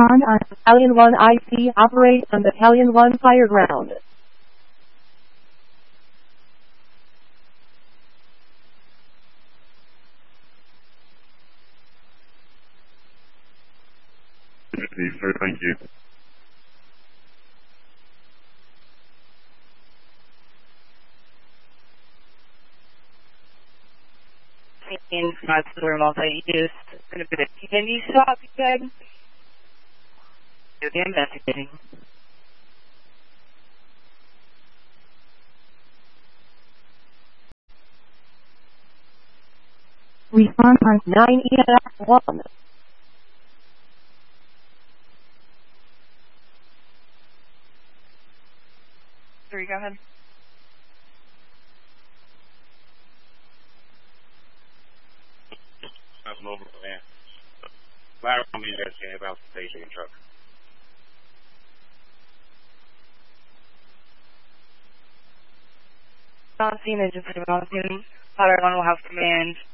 Respond on Battalion 1 IC. Operate on Battalion 1 fire ground. Sir, thank you. Not for multi-use. Going to be the candy shop, you said? You'll be investigating. Respond on 9 EF 1. Sorry, go ahead. Nothing over there. Larry, I'm in there about the station truck. Not seen it, just about soon. Father one will have command